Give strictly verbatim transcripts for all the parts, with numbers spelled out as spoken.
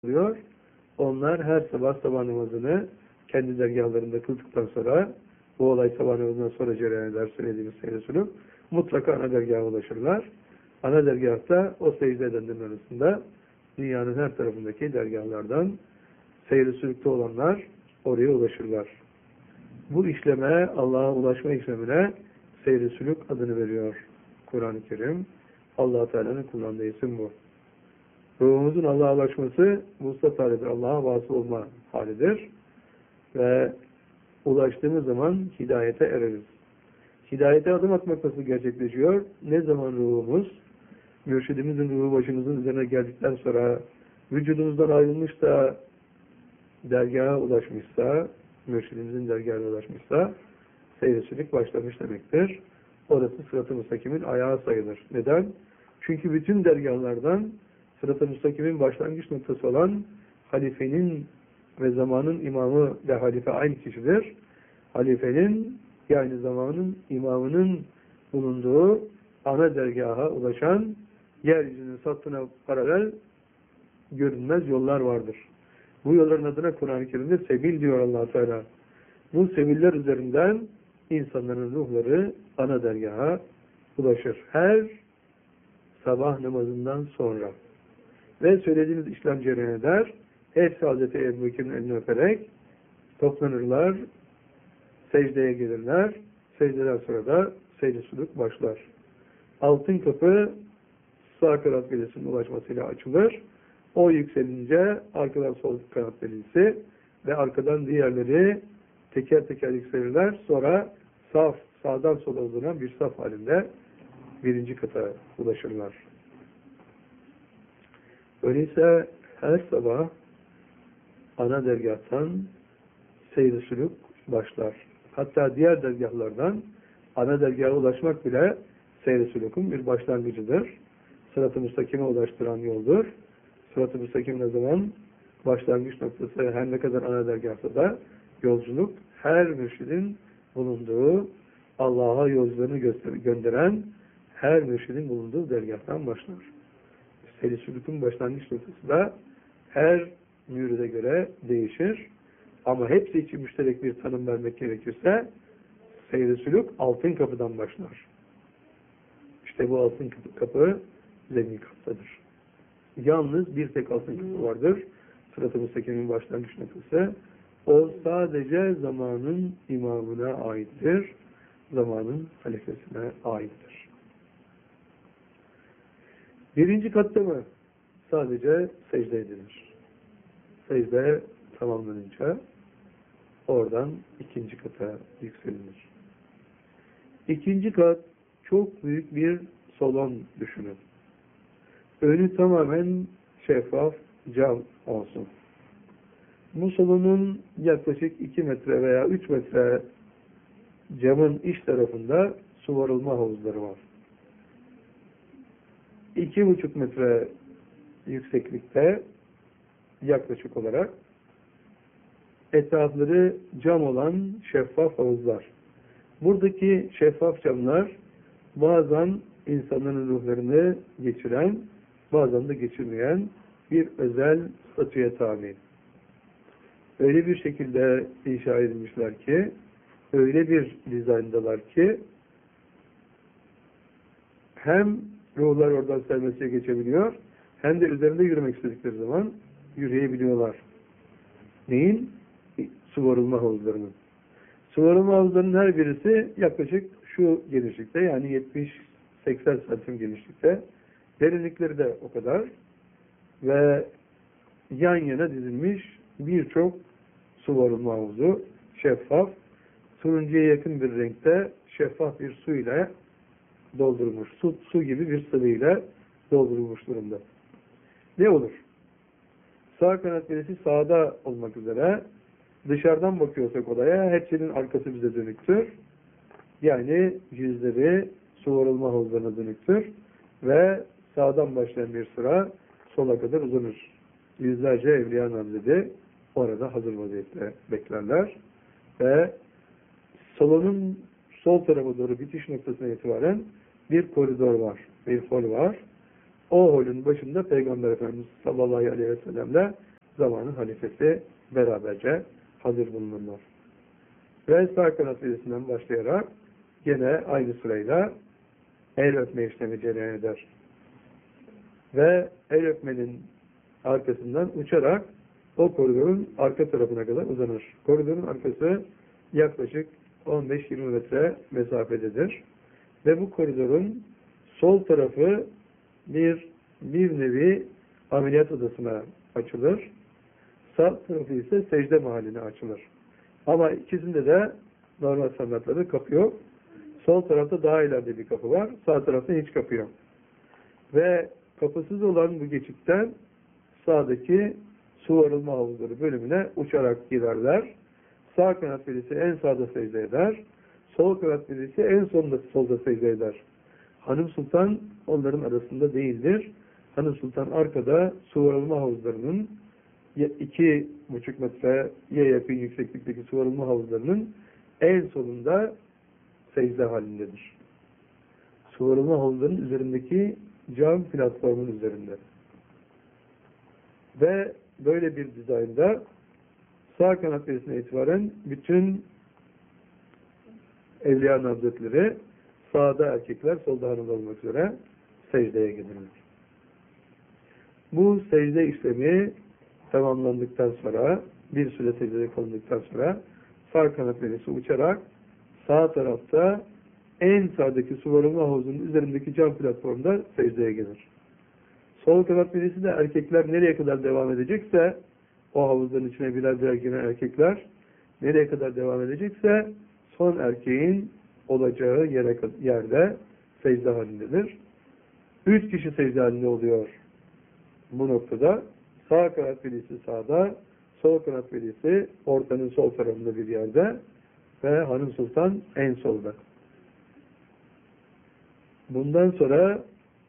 oluyor. Onlar her sabah sabah namazını kendi dergahlarında kıldıktan sonra, bu olay sabah namazından sonra cereyan eder söylediğimiz seyresini, mutlaka ana dergaha ulaşırlar. Ana dergahta o secde edenlerin arasında dünyanın her tarafındaki dergahlardan seyri sülükte olanlar oraya ulaşırlar. Bu işleme, Allah'a ulaşma işlemine seyri sülük adını veriyor Kur'an-ı Kerim. Allah-u Teala'nın kullandığı isim bu. Ruhumuzun Allah'a ulaşması vuslat halidir. Allah'a vasıl olma halidir. Ve ulaştığımız zaman hidayete ereriz. Hidayete adım atmak nasıl gerçekleşiyor? Ne zaman ruhumuz, mürşidimizin ruhu başımızın üzerine geldikten sonra vücudumuzdan ayrılmış da dergaha ulaşmışsa, mürşidimizin dergahına ulaşmışsa seyri sülük başlamış demektir. Orası sırat-ı müstakimin ayağı sayılır. Neden? Çünkü bütün dergahlardan sırat-ı müstakimin başlangıç noktası olan halifenin ve zamanın imamı ve halife aynı kişidir. Halifenin yani zamanın imamının bulunduğu ana dergaha ulaşan yeryüzünün sattına paralel görünmez yollar vardır. Bu yolların adına Kur'an-ı Kerim'de sebil diyor Allah Teala. Bu sebiller üzerinden insanların ruhları ana dergaha ulaşır. Her sabah namazından sonra. Ve söylediğiniz işlem cereyan eder. Hepsi Hazreti Ebu Bekir'in elini öperek toplanırlar, secdeye gelirler. Secdeden sonra da secde sülük başlar. Altın kapı sağ kanat belisinin ulaşmasıyla açılır. O yükselince arkadan sol kanat belisi ve arkadan diğerleri teker teker yükselirler. Sonra saf, sağdan sola uzanan bir saf halinde birinci kata ulaşırlar. Öyleyse her sabah ana dergahtan seyri sülük başlar. Hatta diğer dergahlardan ana dergaha ulaşmak bile seyri sülükün bir başlangıcıdır. Sırat-ı müstakime ulaştıran yoldur. Sırat-ı müstakim ne zaman başlangıç noktası her ne kadar ana dergahta da yolculuk her mürşidin bulunduğu Allah'a yolculuğunu gönderen her mürşidin bulunduğu dergahtan başlar. Seyri sülükün başlangıç noktası da her müride göre değişir. Ama hepsi için müşterek bir tanım vermek gerekirse seyri sülük altın kapıdan başlar. İşte bu altın kapı zemin kapıdadır. Yalnız bir tek altın kapı vardır. Sırat-ı müstakimin başlangıç noktası. O sadece zamanın imamına aittir. Zamanın halifesine aittir. Birinci katta mı? Sadece secde edilir. Secde tamamlanınca oradan ikinci kata yükselilir. İkinci kat çok büyük bir salon düşünün. Önü tamamen şeffaf cam olsun. Bu salonun yaklaşık iki metre veya üç metre camın iç tarafında su varılma havuzları var. iki buçuk metre yükseklikte yaklaşık olarak etrafları cam olan şeffaf havuzlar. Buradaki şeffaf camlar bazen insanların ruhlarını geçiren, bazen de geçirmeyen bir özel statüye tabi. Öyle bir şekilde inşa edilmişler ki, öyle bir dizayndalar ki, hem ruhlar oradan serbestçe geçebiliyor, hem de üzerinde yürümek istedikleri zaman yürüyebiliyorlar. Neyin? Su varılma havuzlarının. Su varılma havuzlarının her birisi yaklaşık şu genişlikte, yani yetmiş seksen santim genişlikte. Derinlikleri de o kadar. Ve yan yana dizilmiş birçok su varılma havuzu, şeffaf, turuncuya yakın bir renkte şeffaf bir su ile doldurulmuş. Su, su gibi bir sıvıyla doldurulmuş durumda. Ne olur? Sağ kanat belisi sağda olmak üzere dışarıdan bakıyorsak odaya hepsinin arkası bize dönüktür. Yani yüzleri su varılma havuzlarına dönüktür. Ve sağdan başlayan bir sıra sola kadar uzanır. Yüzlerce evliya namzedi orada hazır vaziyette beklerler. Ve salonun sol tarafa doğru bitiş noktasına itibaren bir koridor var. Bir hol var. O holün başında Peygamber Efendimiz sallallahu aleyhi ve sellem'le zamanın halifesi beraberce hazır bulunurlar. Ve sağ kanat velisinden başlayarak gene aynı sırayla el öpme işlemi cereyan eder. Ve el öpmenin arkasından uçarak o koridorun arka tarafına kadar uzanır. Koridorun arkası yaklaşık on beş yirmi metre mesafededir. Ve bu koridorun sol tarafı bir bir nevi ameliyat odasına açılır. Sağ tarafı ise secde mahalline açılır. Ama ikisinde de normal standartlarda kapı yok. Sol tarafta daha ileride bir kapı var. Sağ tarafta hiç kapı yok. Ve kapısız olan bu geçitten sağdaki su arılma havuzları bölümüne uçarak girerler. Sağ kanat velisi en sağda secde eder. Sol kanat velisi en sonda solda secde eder. Hanım Sultan onların arasında değildir. Hanım Sultan arkada su arılma havuzlarının iki buçuk metreye yakın yükseklikteki su arılma havuzlarının en solunda secde halindedir. Su arılma havuzlarının üzerindeki cam platformun üzerinde. Ve böyle bir dizaynda sağ kanat velisine itibaren bütün Evliya Hazretleri sağda erkekler, solda hanımlar olmak üzere secdeye gelirler. Bu secde işlemi tamamlandıktan sonra, bir süre secdede kalındıktan sonra sağ kanat velisi uçarak sağ tarafta en sağdaki su arılma havuzunun üzerindeki cam platformda secdeye gelir. Sol kanat velisi de erkekler nereye kadar devam edecekse, o havuzların içine birer birer giren erkekler nereye kadar devam edecekse son erkeğin olacağı yere, yerde secde halindedir. Üç kişi secde halinde oluyor bu noktada. Sağ kanat velisi sağda, sol kanat velisi ortanın sol tarafında bir yerde ve Hanım Sultan en solda. Bundan sonra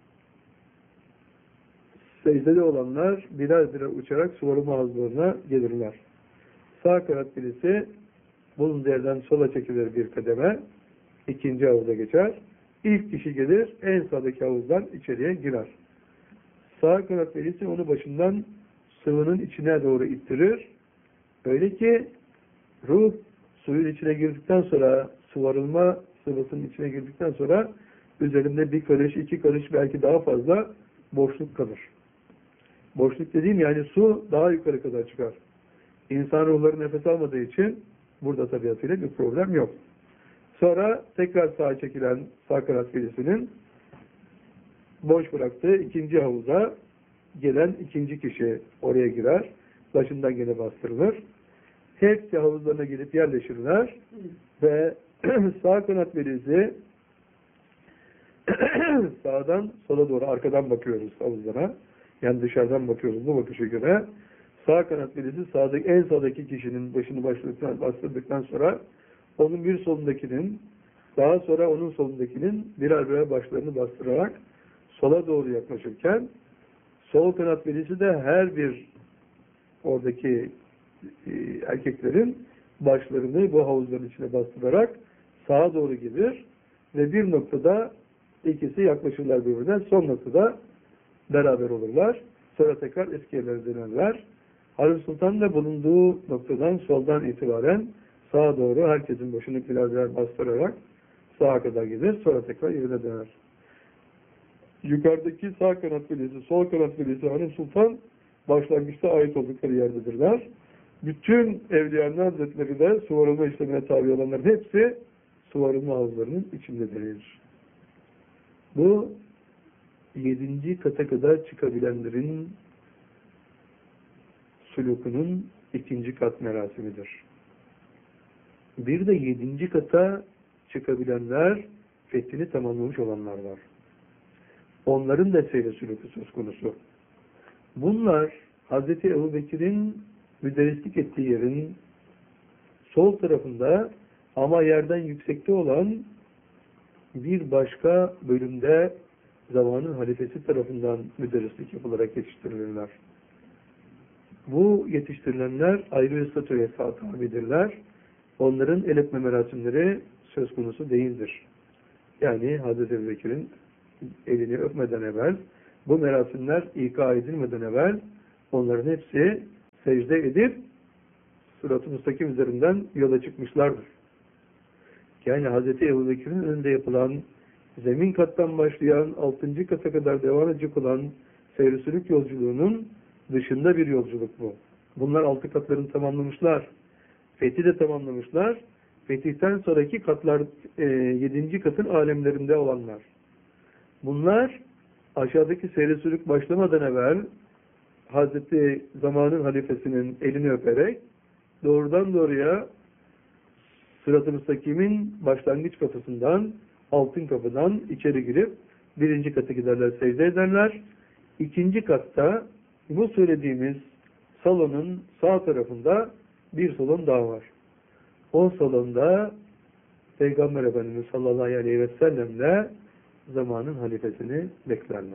secdede olanlar birer birer uçarak su arılma havuzlarına gelirler. Sağ kanat velisi bulunduğu yerden sola çekilir bir kademe, ikinci havuza geçer. İlk kişi gelir, en sağdaki havuzdan içeriye girer. Sağ kanat velisi onu başından sıvının içine doğru ittirir. Öyle ki ruh suyun içine girdikten sonra, su arılma sıvısının içine girdikten sonra üzerinde bir karış, iki karış belki daha fazla boşluk kalır. Boşluk dediğim yani su daha yukarı kadar çıkar. İnsan ruhları nefes almadığı için burada tabiatıyla bir problem yok. Sonra tekrar sağa çekilen sağ kanat velisinin boş bıraktığı ikinci havuza gelen ikinci kişi oraya girer. Başından gene bastırılır. Hepsi havuzlarına gelip yerleşirler ve sağ kanat velisi sağdan sola doğru arkadan bakıyoruz havuzlara. Yani dışarıdan bakıyoruz bu bakışa göre. Sağ kanat velisi sağdaki, en sağdaki kişinin başını başladıktan, bastırdıktan sonra onun bir solundakinin, daha sonra onun solundakinin birer birer başlarını bastırarak sola doğru yaklaşırken sol kanat velisi de her bir oradaki e, erkeklerin başlarını bu havuzların içine bastırarak sağa doğru gelir ve bir noktada ikisi yaklaşırlar birbirine. Son noktada beraber olurlar. Sonra tekrar eski yerlere dönerler. Hanım Sultan da bulunduğu noktadan soldan itibaren sağa doğru herkesin başını birer birer bastırarak sağa kadar gider. Sonra tekrar yerine döner. Yukarıdaki sağ kanat velisi, sol kanat velisi Hanım Sultan başlangıçta ait oldukları yerdedirler. Bütün Evliya Hazretleri de su arılma işlemine tabi olanların hepsi su arılma havuzlarının içindedir. Bu yedinci kata kadar çıkabilenlerin sulukunun ikinci kat merasimidir. Bir de yedinci kata çıkabilenler fethini tamamlamış olanlar var. Onların da seyre suluku söz konusu. Bunlar Hazreti Ebubekir'in müderrislik ettiği yerin sol tarafında ama yerden yüksekte olan bir başka bölümde zamanın halifesi tarafından müderrislik yapılarak yetiştirilirler. Bu yetiştirilenler ayrı bir statüye tabidirler. Onların el öpme merasimleri söz konusu değildir. Yani Hazreti Ebubekir'in elini öpmeden evvel, bu merasimler ika edilmeden evvel onların hepsi secde edip Sırat-ı Müstakim üzerinden yola çıkmışlardır. Yani Hazreti Ebubekir'in önünde yapılan, zemin kattan başlayan, altıncı kata kadar devam edecek olan seyr-i sülük yolculuğunun dışında bir yolculuk bu. Bunlar altı katlarını tamamlamışlar. Fethi de tamamlamışlar. Fetihten sonraki katlar, e, yedinci katın alemlerinde olanlar. Bunlar aşağıdaki seyr-i sülük başlamadan evvel Hazreti Zaman'ın halifesinin elini öperek doğrudan doğruya Sırat-ı Müstakim'in başlangıç kapısından, altın kapıdan içeri girip birinci kata giderler, secde ederler. İkinci katta bu söylediğimiz salonun sağ tarafında bir salon daha var. O salonda Peygamber Efendimiz sallallahu aleyhi ve sellemle zamanın halifesini beklerler.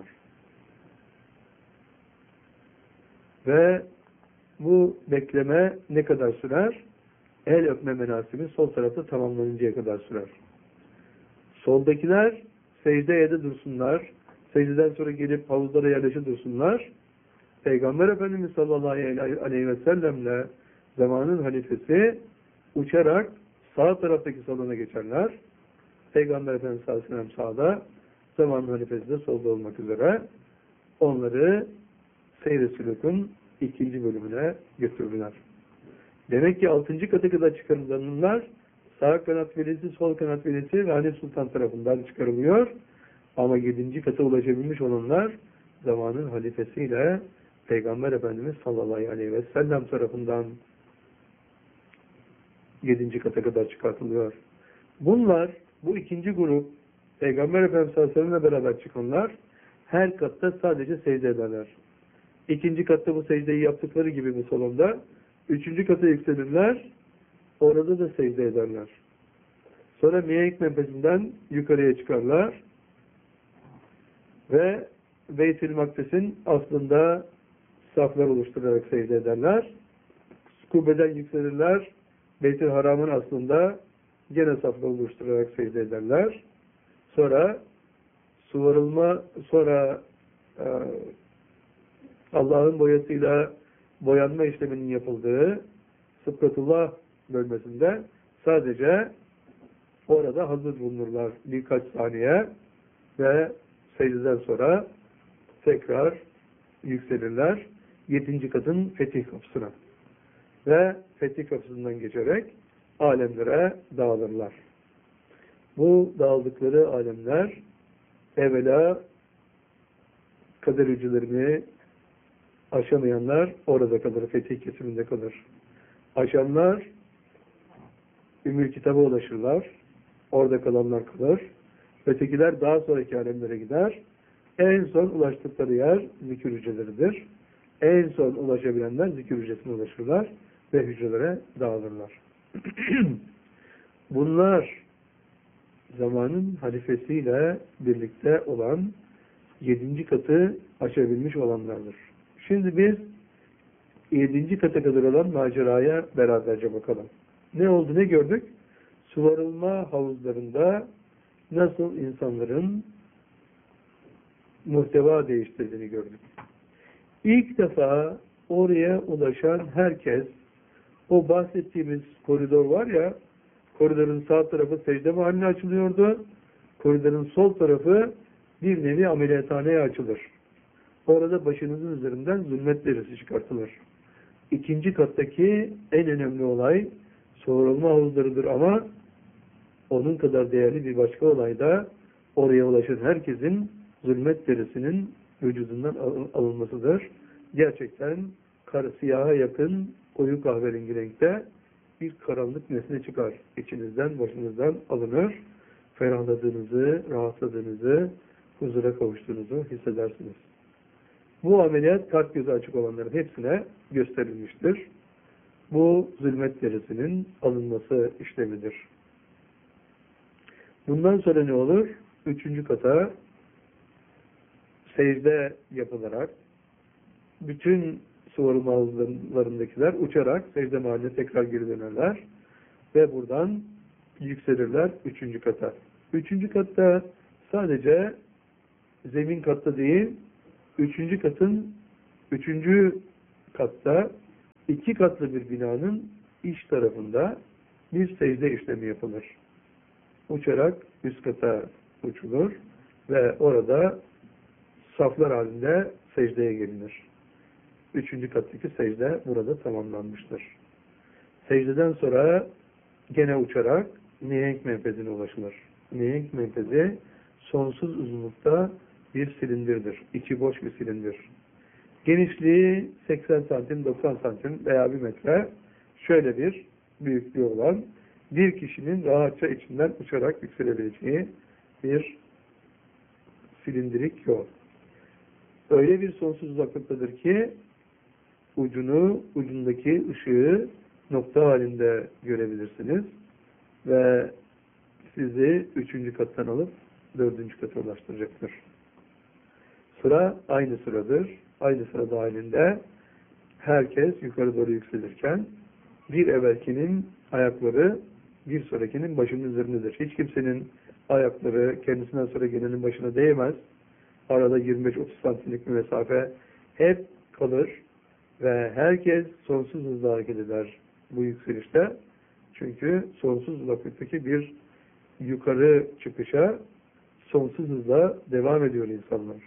Ve bu bekleme ne kadar sürer? El öpme menasibi sol tarafta tamamlanıncaya kadar sürer. Soldakiler secdeye de dursunlar. Secdeden sonra gelip havuzlara yerleşe dursunlar. Peygamber Efendimiz sallallahu aleyhi ve sellemle zamanın halifesi uçarak sağ taraftaki salona geçerler. Peygamber Efendimiz sallallahu aleyhi ve sellem sağda, zamanın halifesi de solda olmak üzere onları seyr-i sülükün ikinci bölümüne götürdüler. Demek ki altıncı kata kadar çıkarılanlar sağ kanat velisi, sol kanat velisi ve Hani Sultan tarafından çıkarılıyor. Ama yedinci kata ulaşabilmiş olanlar zamanın halifesiyle Peygamber Efendimiz sallallahu aleyhi ve sellem tarafından yedinci kata kadar çıkartılıyor. Bunlar, bu ikinci grup, Peygamber Efendimiz sallallahu aleyhi ve sellem'le beraber çıkanlar her katta sadece secde ederler. İkinci katta bu secdeyi yaptıkları gibi bir salonda, üçüncü kata yükselirler, orada da secde ederler. Sonra Mihenk menfesinden yukarıya çıkarlar ve Beyt-i Makdis'in aslında saflar oluşturarak secde ederler. Kubbe'den yükselirler, Beyt-i Haram'ın aslında gene saflar oluşturarak secde ederler. Sonra suvarılma, sonra e, Allah'ın boyasıyla boyanma işleminin yapıldığı Sıbkatullah bölmesinde sadece orada hazır bulunurlar birkaç saniye ve secdeden sonra tekrar yükselirler yedinci katın fetih kapısına ve fetih kapısından geçerek alemlere dağılırlar. Bu dağıldıkları alemler evvela kader hücrelerini aşamayanlar orada kalır, fetih kesiminde kalır. Aşanlar Ümmül Kitab'a ulaşırlar, orada kalanlar kalır. Ötekiler daha sonraki alemlere gider. En son ulaştıkları yer zikir hücreleridir. En son ulaşabilenler zikir hücresine ulaşırlar ve hücrelere dağılırlar. Bunlar zamanın halifesiyle birlikte olan yedinci katı aşabilmiş olanlardır. Şimdi biz yedinci kata kadar olan maceraya beraberce bakalım. Ne oldu, ne gördük? Suvarılma havuzlarında nasıl insanların muhteva değiştirdiğini gördük. İlk defa oraya ulaşan herkes, o bahsettiğimiz koridor var ya, koridorun sağ tarafı secde mahalline açılıyordu, koridorun sol tarafı bir nevi ameliyathaneye açılır. Orada başınızın üzerinden zulmet derisi çıkartılır. İkinci kattaki en önemli olay soğurulma havuzlarıdır ama onun kadar değerli bir başka olay da oraya ulaşan herkesin zulmet derisinin vücudundan alınmasıdır. Gerçekten kar, siyaha yakın koyu kahverengi renkte bir karanlık nesne çıkar. İçinizden, başınızdan alınır. Ferahladığınızı, rahatladığınızı, huzura kavuştuğunuzu hissedersiniz. Bu ameliyat kalp gözü açık olanların hepsine gösterilmiştir. Bu zulmet derisinin alınması işlemidir. Bundan sonra ne olur? Üçüncü kata secde yapılarak bütün suvarılma havuzlarındakiler uçarak secde mahalline tekrar geri dönerler ve buradan yükselirler üçüncü kata. Üçüncü katta sadece zemin katta değil, üçüncü katın üçüncü katta iki katlı bir binanın iç tarafında bir secde işlemi yapılır. Uçarak üst kata uçulur ve orada saflar halinde secdeye gelinir. Üçüncü kattaki secde burada tamamlanmıştır. Secdeden sonra gene uçarak mihenk menfezine ulaşılır. Mihenk menfezi sonsuz uzunlukta bir silindirdir. İçi boş bir silindir. Genişliği seksen santim, doksan santim veya bir metre, şöyle bir büyüklüğü olan, bir kişinin rahatça içinden uçarak yükselebileceği bir silindirik yol. Öyle bir sonsuz uzaklıktadır ki ucunu, ucundaki ışığı nokta halinde görebilirsiniz ve sizi üçüncü kattan alıp dördüncü kata ulaştıracaktır. Sıra aynı sıradır. Aynı sıra dahilinde herkes yukarı doğru yükselirken bir evvelkinin ayakları bir sonrakinin başının üzerindedir. Hiç kimsenin ayakları kendisinden sonra gelenin başına değmez. Arada yirmi beş otuz santimlik bir mesafe hep kalır ve herkes sonsuz hızla hareket eder bu yükselişte. Çünkü sonsuz uzaklıktaki bir yukarı çıkışa sonsuz hızla devam ediyor insanlar.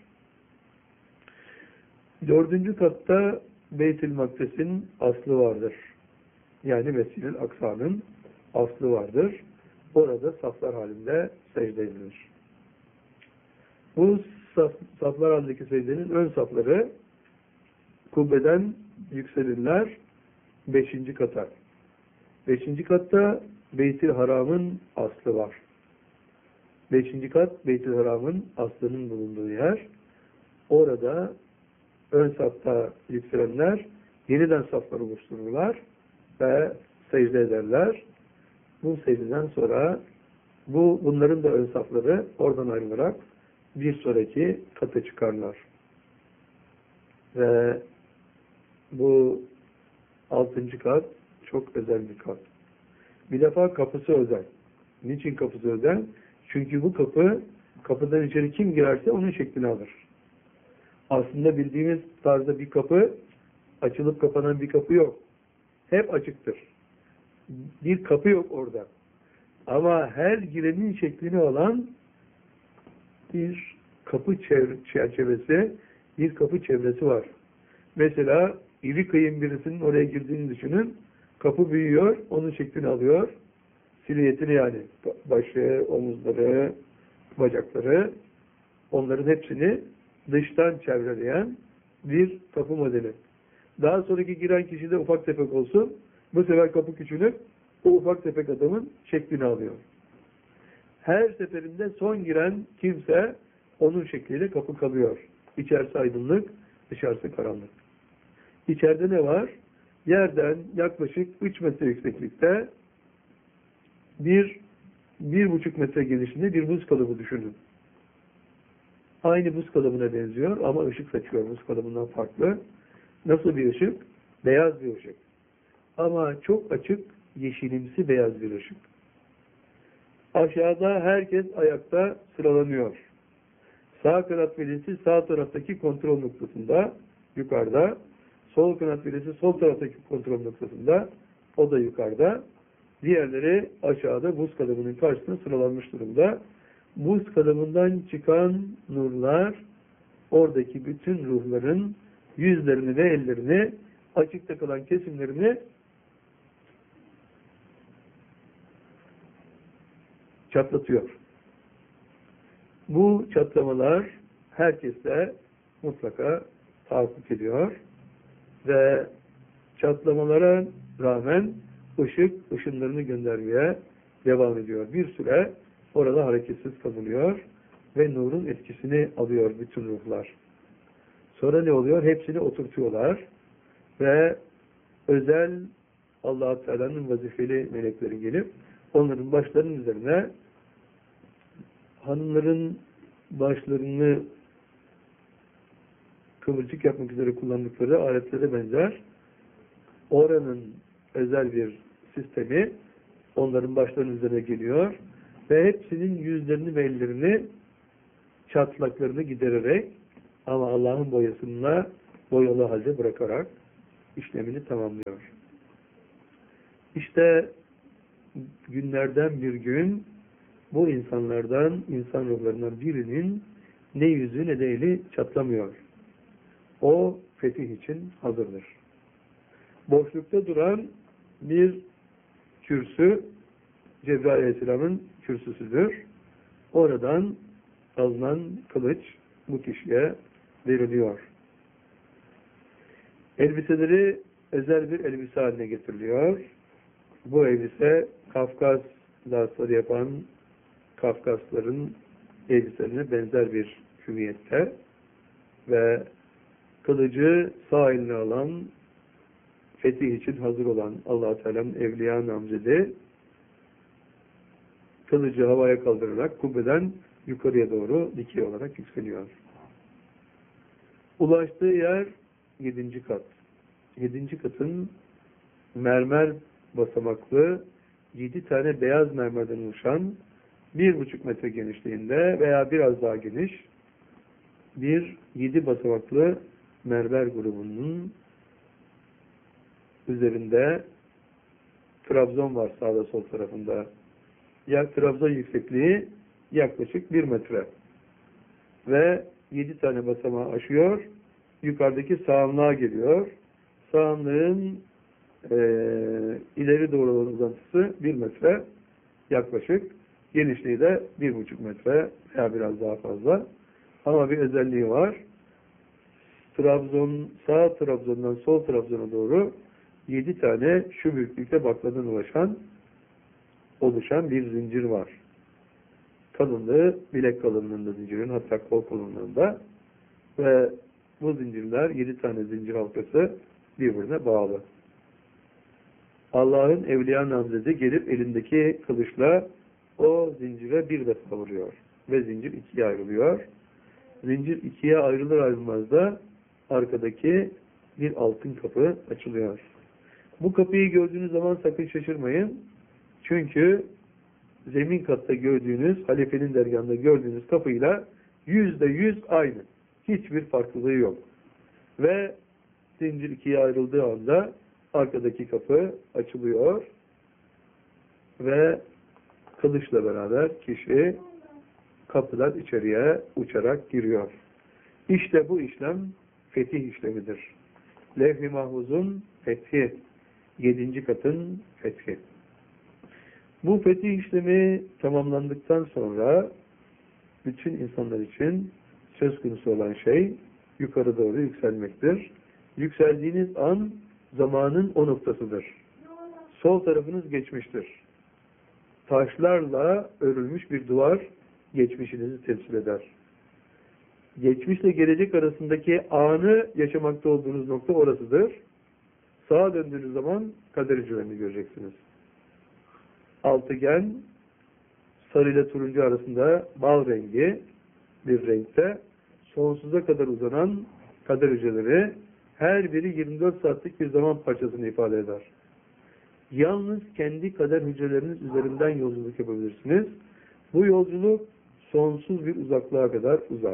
Dördüncü katta Beyt-i Makdes'in aslı vardır. Yani Mescid-i Aksa'nın aslı vardır. Orada saflar halinde secde edilir. Bu saf, saflar halindeki secdenin ön safları kubbeden yükselirler beşinci kata. Beşinci katta Beyt-i Haram'ın aslı var. Beşinci kat Beyt-i Haram'ın aslının bulunduğu yer. Orada ön safta yükselenler yeniden safları oluştururlar ve secde ederler. Bu secdeden sonra bu bunların da ön safları oradan ayrılarak bir sonraki kata çıkarlar. Ve bu altıncı kat çok özel bir kat. Bir defa kapısı özel. Niçin kapısı özel? Çünkü bu kapı, kapıdan içeri kim girerse onun şeklini alır. Aslında bildiğimiz tarzda bir kapı, açılıp kapanan bir kapı yok. Hep açıktır. Bir kapı yok orada. Ama her girenin şeklini alan bir kapı çerçevesi, bir kapı çevresi var. Mesela iri kıyım birisinin oraya girdiğini düşünün. Kapı büyüyor, onun şeklini alıyor. Silüetini yani. Başı, omuzları, bacakları, onların hepsini dıştan çevreleyen bir kapı modeli. Daha sonraki giren kişi de ufak tefek olsun. Bu sefer kapı küçülüp o ufak tefek adamın şeklini alıyor. Her seferinde son giren kimse onun şekliyle kapı kalıyor. İçerisi aydınlık, dışarısı karanlık. İçeride ne var? Yerden yaklaşık üç metre yükseklikte bir, bir buçuk metre genişliğinde bir buz kalıbı düşünün. Aynı buz kalıbına benziyor ama ışık saçıyor buz kalıbından farklı. Nasıl bir ışık? Beyaz bir ışık. Ama çok açık, yeşilimsi beyaz bir ışık. Aşağıda herkes ayakta sıralanıyor. Sağ kanat velisi sağ taraftaki kontrol noktasında, yukarıda. Sol kanat velisi sol taraftaki kontrol noktasında, o da yukarıda. Diğerleri aşağıda buz kalıbının karşısına sıralanmış durumda. Buz kalıbından çıkan nurlar, oradaki bütün ruhların yüzlerini ve ellerini, açıkta kalan kesimlerini çatlatıyor. Bu çatlamalar herkeste mutlaka tahakkuk ediyor ve çatlamalara rağmen ışık ışınlarını göndermeye devam ediyor. Bir süre orada hareketsiz kalıyor ve nurun etkisini alıyor bütün ruhlar. Sonra ne oluyor? Hepsini oturtuyorlar ve özel Allah-u Teala'nın vazifeli melekleri gelip onların başlarının üzerine hanımların başlarını kıvırcık yapmak üzere kullandıkları aletlere benzer oranın özel bir sistemi onların başlarının üzerine geliyor ve hepsinin yüzlerini ve ellerini çatlaklarını gidererek ama Allah'ın boyasıyla boyalı halde bırakarak işlemini tamamlıyor. İşte günlerden bir gün bu insanlardan, insan ruhlarından birinin ne yüzü ne de eli çatlamıyor. O fetih için hazırdır. Boşlukta duran bir kürsü, Cebrail Aleyhisselam'ın kürsüsüdür. Oradan alınan kılıç bu kişiye veriliyor. Elbiseleri özel bir elbise haline getiriliyor. Bu elbise Kafkas dansları yapan Kafkasların elbiselerine benzer bir hüviyette ve kılıcı sağ eline alan, fetih için hazır olan Allah-u Teala'nın evliya namzedi kılıcı havaya kaldırarak kubbeden yukarıya doğru dikey olarak yükseliyor. Ulaştığı yer yedinci kat. Yedinci katın mermer basamaklı yedi tane beyaz mermerden oluşan bir buçuk metre genişliğinde veya biraz daha geniş bir yedi basamaklı mermer grubunun üzerinde Trabzon var sağda sol tarafında. Ya Trabzon yüksekliği yaklaşık bir metre. Ve yedi tane basamağı aşıyor. Yukarıdaki sağanlığa geliyor. Sağanlığın e, ileri doğru olan uzantısı bir metre yaklaşık. Genişliği de bir buçuk metre veya biraz daha fazla. Ama bir özelliği var. Trabzon, sağ Trabzon'dan sol Trabzon'a doğru yedi tane şu büyüklükte bakladan ulaşan oluşan bir zincir var. Kalınlığı bilek kalınlığında zincirin, hatta kol kalınlığında ve bu zincirler, yedi tane zincir halkası birbirine bağlı. Allah'ın evliya namzedi gelip elindeki kılıçla o zincire bir defa vuruyor. Ve zincir ikiye ayrılıyor. Zincir ikiye ayrılır ayrılmaz da arkadaki bir altın kapı açılıyor. Bu kapıyı gördüğünüz zaman sakın şaşırmayın. Çünkü zemin katta gördüğünüz, halifenin dergahında gördüğünüz kapıyla yüzde yüz aynı. Hiçbir farklılığı yok. Ve zincir ikiye ayrıldığı anda arkadaki kapı açılıyor ve kılıçla beraber kişi kapıdan içeriye uçarak giriyor. İşte bu işlem fetih işlemidir. Levh-i Mahfuz'un fethi, yedinci katın fethi. Bu fetih işlemi tamamlandıktan sonra bütün insanlar için söz konusu olan şey yukarı doğru yükselmektir. Yükseldiğiniz an zamanın o noktasıdır. Sol tarafınız geçmiştir. Taşlarla örülmüş bir duvar geçmişinizi temsil eder. Geçmişle gelecek arasındaki anı yaşamakta olduğunuz nokta orasıdır. Sağa döndüğünüz zaman kader hücrelerini göreceksiniz. Altıgen, sarı ile turuncu arasında bal rengi bir renkte sonsuza kadar uzanan kader hücreleri her biri yirmi dört saatlik bir zaman parçasını ifade eder. Yalnız kendi kader hücreleriniz üzerinden yolculuk yapabilirsiniz. Bu yolculuk sonsuz bir uzaklığa kadar uzar.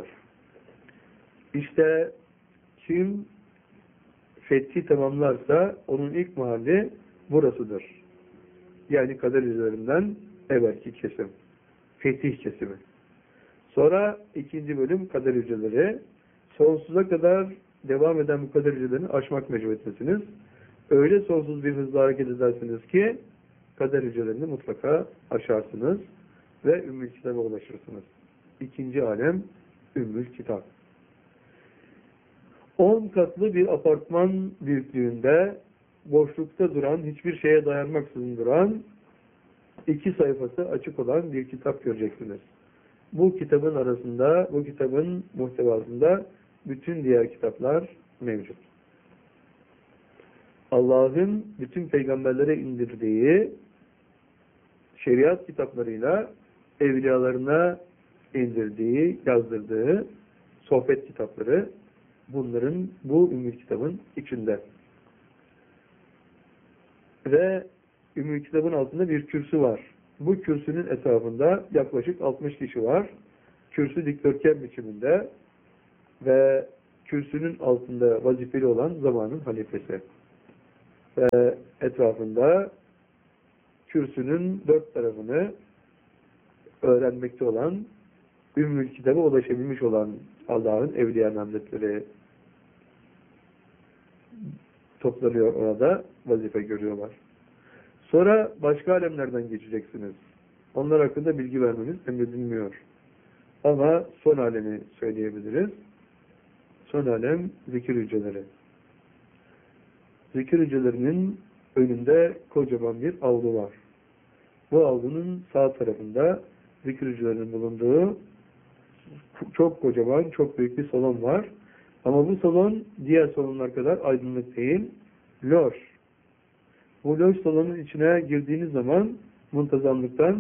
İşte kim fethi tamamlarsa onun ilk mahalli burasıdır. Yani kader hücrelerinden evvelki kesim. Fetih kesimi. Sonra ikinci bölüm kader hücreleri. Sonsuza kadar devam eden bu kader hücrelerini aşmak mecburiyetindesiniz. Öyle sonsuz bir hızla hareket edersiniz ki kader hücrelerini mutlaka aşarsınız ve Ümmül Kitap'a ulaşırsınız. İkinci alem Ümmül Kitap. On katlı bir apartman büyüklüğünde boşlukta duran, hiçbir şeye dayanmaksızın duran, iki sayfası açık olan bir kitap göreceksiniz. Bu kitabın arasında, bu kitabın muhtevasında bütün diğer kitaplar mevcut. Allah'ın bütün peygamberlere indirdiği şeriat kitaplarıyla evliyalarına indirdiği, yazdırdığı sohbet kitapları bunların, bu Ümmül Kitabın içinde. Ve Ümmül Kitabın altında bir kürsü var. Bu kürsünün etrafında yaklaşık altmış kişi var. Kürsü dikdörtgen biçiminde ve kürsünün altında vazifeli olan zamanın halifesi. ve etrafında kürsünün dört tarafını öğrenmekte olan, Ümmül Kitab'a ulaşabilmiş olan Allah'ın Evliya Hazretleri toplanıyor orada, vazife görüyorlar. Sonra başka alemlerden geçeceksiniz. Onlar hakkında bilgi vermemiz emredilmiyor. Ama son alemi söyleyebiliriz. Son alem zikir hücreleri. Zikir hücrelerinin önünde kocaman bir avlu var. Bu avlunun sağ tarafında zikir hücrelerinin bulunduğu çok kocaman, çok büyük bir salon var. Ama bu salon diğer salonlar kadar aydınlık değil, loş. Bu loş salonun içine girdiğiniz zaman muntazamlıktan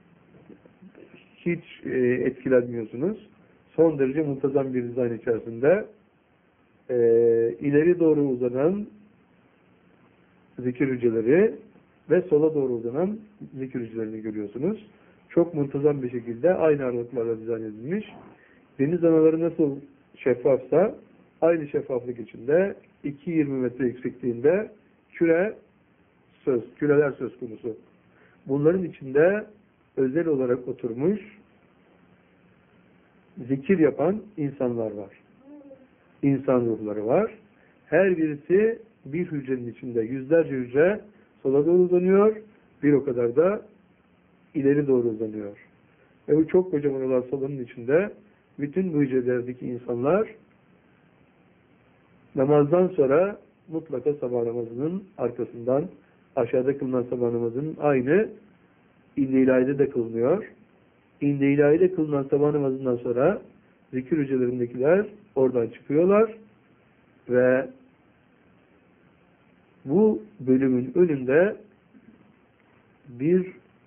hiç e, etkilenmiyorsunuz. Son derece muntazam bir dizayn içerisinde e, ileri doğru uzanan zikir hücreleri ve sola doğru uzanan zikir hücrelerini görüyorsunuz. Çok muntazam bir şekilde aynı aralıklarla dizayn edilmiş. Deniz anaları nasıl şeffafsa aynı şeffaflık içinde iki yirmi metre yüksekliğinde küre söz, küreler söz konusu. Bunların içinde özel olarak oturmuş zikir yapan insanlar var. İnsan ruhları var. Her birisi bir hücrenin içinde yüzlerce hücre sola doğru uzanıyor. Bir o kadar da ileri doğru uzanıyor. Ve bu çok kocaman olan salonun içinde bütün bu hücrelerdeki insanlar namazdan sonra mutlaka sabah namazının arkasından aşağıda kılınan sabah namazının aynı İnne İlahi'de de kılınıyor. İnne İlahi'de kılınan sabah namazından sonra zikir hücrelerindekiler oradan çıkıyorlar ve bu bölümün önünde bir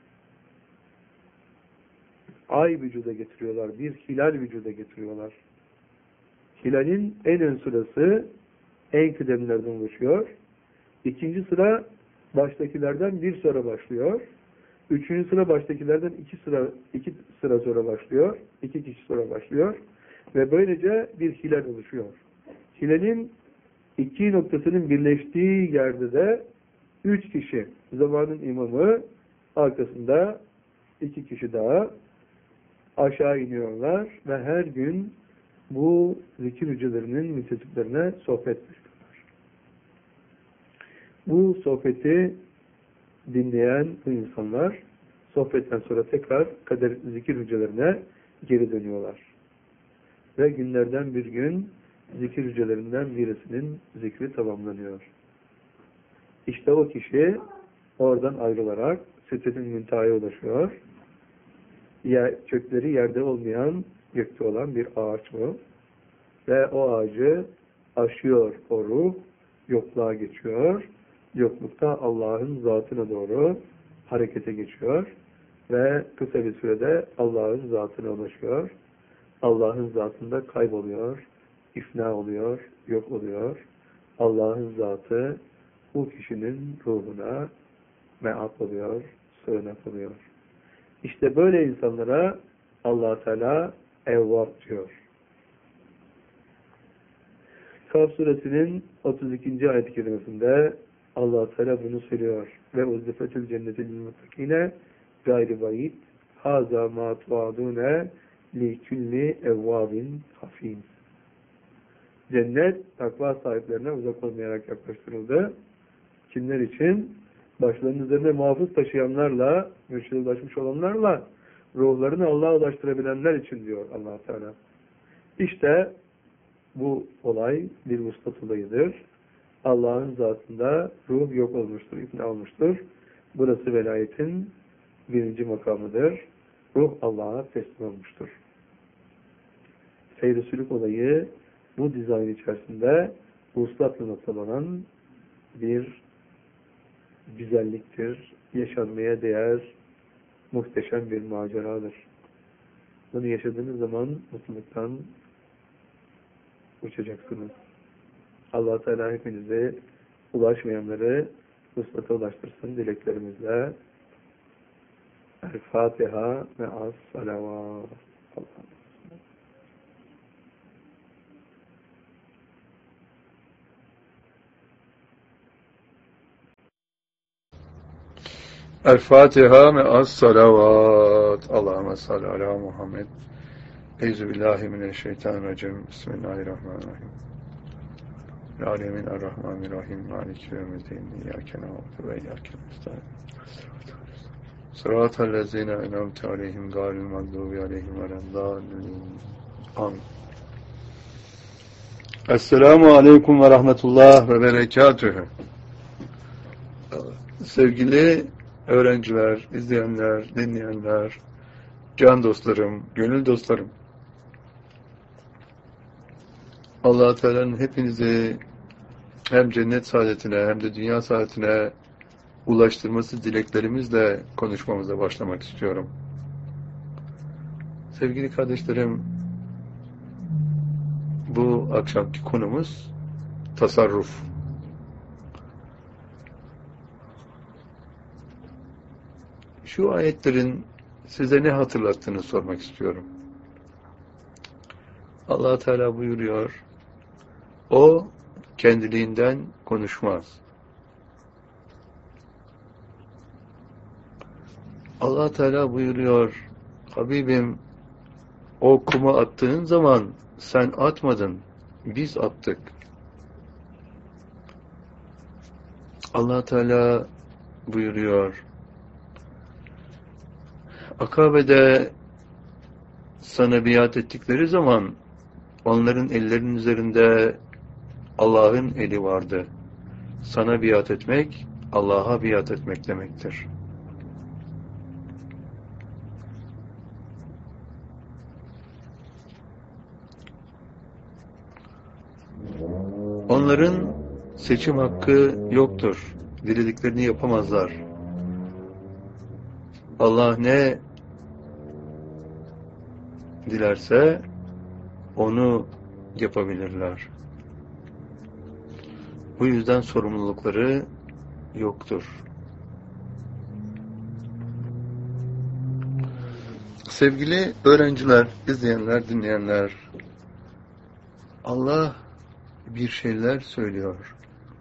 ay vücuda getiriyorlar. Bir hilal vücuda getiriyorlar. Hilalin en ön sırası en kıdemlerden oluşuyor. İkinci sıra baştakilerden bir sıra başlıyor. Üçüncü sıra baştakilerden iki sıra iki sıra sonra başlıyor. İki kişi sonra başlıyor. Ve böylece bir hilal oluşuyor. Hilalin iki noktasının birleştiği yerde de üç kişi, zamanın imamı, arkasında iki kişi daha aşağı iniyorlar ve her gün bu zikir hücrelerinin müntesiplerine sohbet ediyorlar. Bu sohbeti dinleyen bu insanlar sohbetten sonra tekrar kader zikir hücrelerine geri dönüyorlar. Ve günlerden bir gün zikir hücrelerinden birisinin zikri tamamlanıyor. İşte o kişi oradan ayrılarak Sidretil Münteha'ya ulaşıyor. Yer, kökleri yerde olmayan, gökte olan bir ağaç bu. Ve o ağacı aşıyor o ruh, yokluğa geçiyor. Yoklukta Allah'ın zatına doğru harekete geçiyor. Ve kısa bir sürede Allah'ın zatına ulaşıyor. Allah'ın zatında kayboluyor, ifna oluyor, yok oluyor. Allah'ın zatı bu kişinin ruhuna me'at oluyor, sığınak oluyor. İşte böyle insanlara Allah Teala evvab diyor. Kaf suresinin otuz ikinci ayet-i kerimesinde Allah Teala bunu söylüyor. Ve uzdifetül cennetil muttakine gayri bayit haza ma tuadune li külli evvabin hafim. Cennet takva sahiplerine uzak olmayarak yaklaştırıldı. Kimler için? Başlarının üzerine muhafız taşıyanlarla, mürşide ulaşmış olanlarla ruhlarını Allah'a ulaştırabilenler için diyor Allah Teala. İşte bu olay bir vuslat olayıdır. Allah'ın zatında ruh yok olmuştur, ifna olmuştur. Burası velayetin birinci makamıdır. Ruh Allah'a teslim olmuştur. Seyr-i sülük olayı bu dizayn içerisinde vuslatla noktalanan bir güzelliktir. Yaşanmaya değer muhteşem bir maceradır. Bunu yaşadığınız zaman mutluluktan uçacaksınız. Allah Teala hepinize ulaşmayanları vuslata ulaştırsın dileklerimizle. El Fatiha ve as salavat. El-Fatiha me'as salavat. Allahümme salli ala Muhammed. Euzubillahimineşşeytanirracim. Bismillahirrahmanirrahim. Alemin er-Rahmanirrahim. Maliki yevmiddin. İyyâke na'budu ve iyyâke nestaîn. Sıratallezîne en'amte aleyhim gâyril mağdûbi aleyhim veleddâllîn. Amin. Esselamu aleyküm ve rahmetullah ve berekatühü. Sevgili öğrenciler, izleyenler, dinleyenler, can dostlarım, gönül dostlarım. Allah-u Teala'nın hepinizi hem cennet saadetine hem de dünya saadetine ulaştırması dileklerimizle konuşmamıza başlamak istiyorum. Sevgili kardeşlerim, bu akşamki konumuz tasarruf. Şu ayetlerin size ne hatırlattığını sormak istiyorum. Allah Teala buyuruyor, o kendiliğinden konuşmaz. Allah Teala buyuruyor, Habibim, o kuma attığın zaman sen atmadın, biz attık. Allah Teala buyuruyor, Akabe'de sana biat ettikleri zaman onların ellerinin üzerinde Allah'ın eli vardı. Sana biat etmek, Allah'a biat etmek demektir. Onların seçim hakkı yoktur. Dilediklerini yapamazlar. Allah ne dilerse onu yapabilirler. Bu yüzden sorumlulukları yoktur. Sevgili öğrenciler, izleyenler, dinleyenler, Allah bir şeyler söylüyor.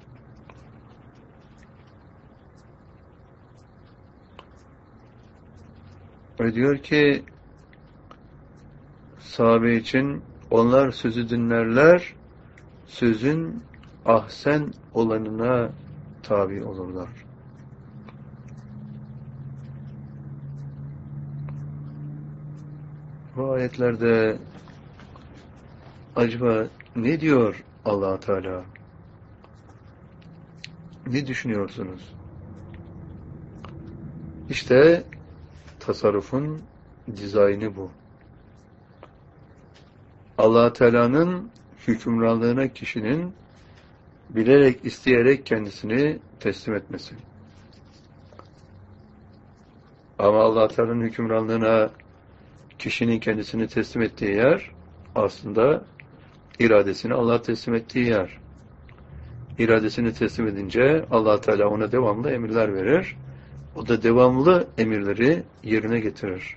Ve diyor ki sahabe için onlar sözü dinlerler, sözün ahsen olanına tabi olurlar. Bu ayetlerde acaba ne diyor Allah Teala? Ne düşünüyorsunuz? İşte tasarrufun dizaynı bu. Allah Teala'nın hükümranlığına kişinin bilerek, isteyerek kendisini teslim etmesi. Ama Allah Teala'nın hükümranlığına kişinin kendisini teslim ettiği yer aslında iradesini Allah'a teslim ettiği yer. İradesini teslim edince Allah Teala ona devamlı emirler verir. O da devamlı emirleri yerine getirir.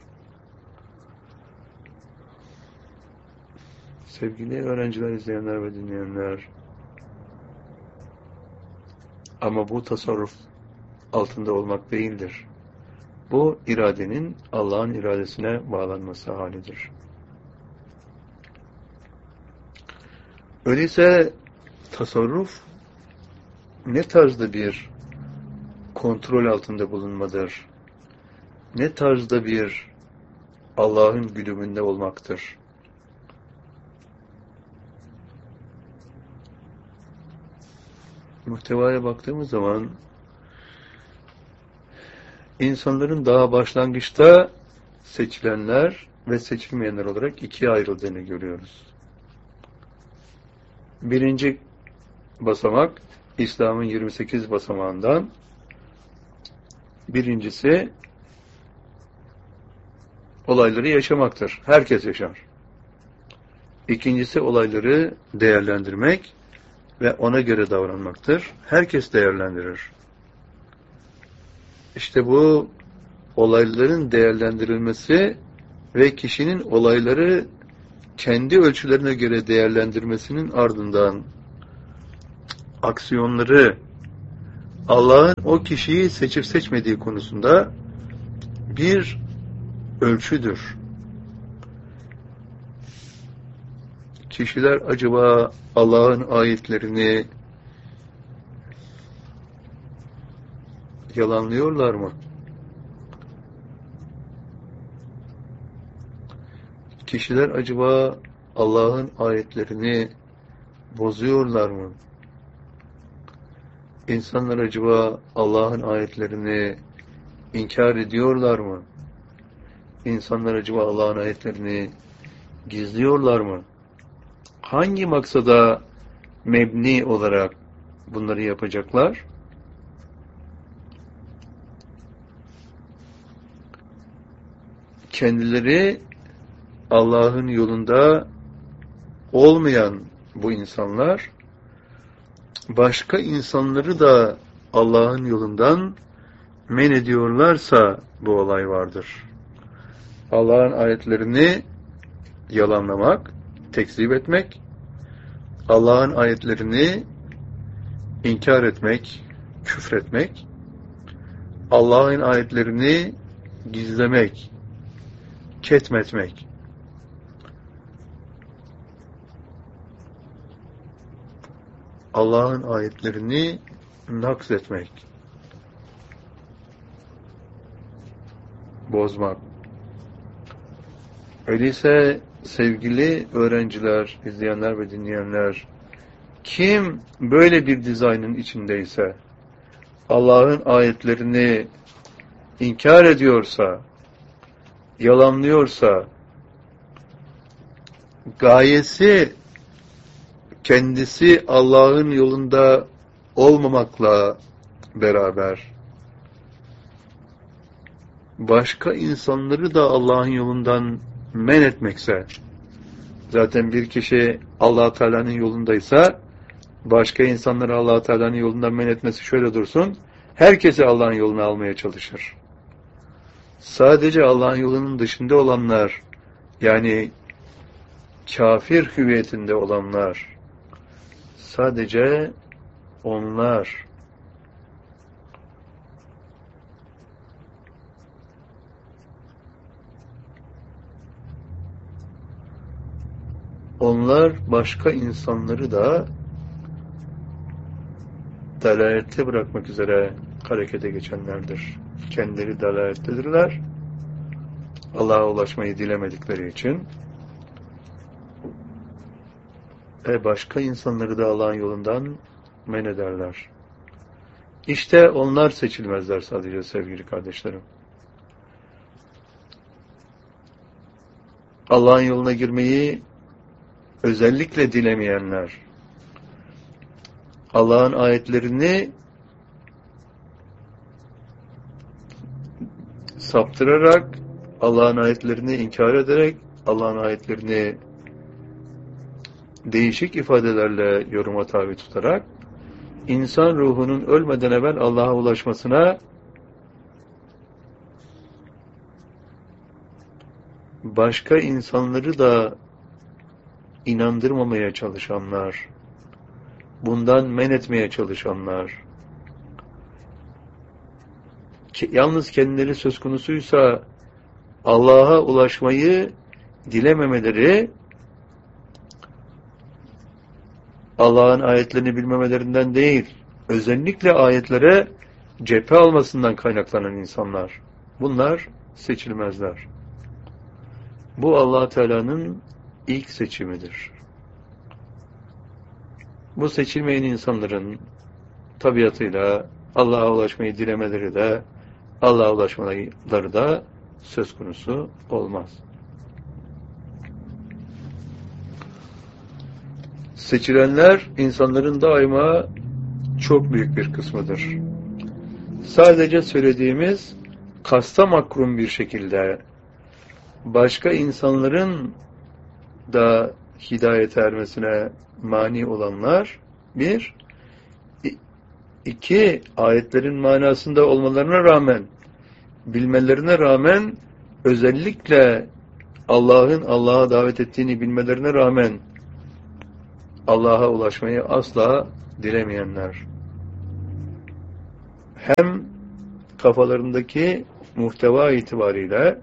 Sevgili öğrenciler, izleyenler ve dinleyenler, ama bu tasarruf altında olmak değildir. Bu iradenin Allah'ın iradesine bağlanması halidir. Öyleyse tasarruf ne tarzda bir kontrol altında bulunmadır? Ne tarzda bir Allah'ın güdümünde olmaktır? Muhtevaya baktığımız zaman insanların daha başlangıçta seçilenler ve seçilmeyenler olarak ikiye ayrıldığını görüyoruz. Birinci basamak, İslam'ın yirmi sekiz basamağından birincisi olayları yaşamaktır. Herkes yaşar. İkincisi olayları değerlendirmek ve ona göre davranmaktır. Herkes değerlendirir. İşte bu olayların değerlendirilmesi ve kişinin olayları kendi ölçülerine göre değerlendirmesinin ardından aksiyonları Allah'ın o kişiyi seçip seçmediği konusunda bir ölçüdür. Kişiler acaba Allah'ın ayetlerini yalanlıyorlar mı? Kişiler acaba Allah'ın ayetlerini bozuyorlar mı? İnsanlar acaba Allah'ın ayetlerini inkar ediyorlar mı? İnsanlar acaba Allah'ın ayetlerini gizliyorlar mı? Hangi maksada mebni olarak bunları yapacaklar? Kendileri Allah'ın yolunda olmayan bu insanlar, başka insanları da Allah'ın yolundan men ediyorlarsa bu olay vardır. Allah'ın ayetlerini yalanlamak, tekzip etmek, Allah'ın ayetlerini inkar etmek, küfretmek, Allah'ın ayetlerini gizlemek, ketmetmek. Allah'ın ayetlerini nakzetmek, bozmak. Öyleyse sevgili öğrenciler, izleyenler ve dinleyenler, kim böyle bir dizaynın içindeyse, Allah'ın ayetlerini inkar ediyorsa, yalanlıyorsa, gayesi kendisi Allah'ın yolunda olmamakla beraber başka insanları da Allah'ın yolundan men etmekse, zaten bir kişi Allah Teala'nın yolundaysa başka insanları Allah Teala'nın yolundan men etmesi şöyle dursun, herkesi Allah'ın yoluna almaya çalışır. Sadece Allah'ın yolunun dışında olanlar, yani kafir hüviyetinde olanlar, sadece onlar onlar başka insanları da dalalette bırakmak üzere harekete geçenlerdir. Kendileri dalalettedirler. Allah'a ulaşmayı dilemedikleri için ve başka insanları da Allah'ın yolundan men ederler. İşte onlar seçilmezler sadece sevgili kardeşlerim. Allah'ın yoluna girmeyi özellikle dilemeyenler, Allah'ın ayetlerini saptırarak, Allah'ın ayetlerini inkar ederek, Allah'ın ayetlerini değişik ifadelerle yoruma tabi tutarak, insan ruhunun ölmeden evvel Allah'a ulaşmasına başka insanları da inandırmamaya çalışanlar, bundan men etmeye çalışanlar, ki, yalnız kendileri söz konusuysa Allah'a ulaşmayı dilememeleri, Allah'ın ayetlerini bilmemelerinden değil, özellikle ayetlere cephe almasından kaynaklanan insanlar. Bunlar seçilmezler. Bu Allah Teala'nın ilk seçimidir. Bu seçilmeyen insanların tabiatıyla Allah'a ulaşmayı dilemeleri de, Allah'a ulaşmaları da söz konusu olmaz. Seçilenler insanların daima çok büyük bir kısmıdır. Sadece söylediğimiz kasta makrum bir şekilde başka insanların da hidayete ermesine mani olanlar, bir, iki, ayetlerin manasında olmalarına rağmen, bilmelerine rağmen, özellikle Allah'ın Allah'a davet ettiğini bilmelerine rağmen Allah'a ulaşmayı asla dilemeyenler. hem kafalarındaki muhteva itibariyle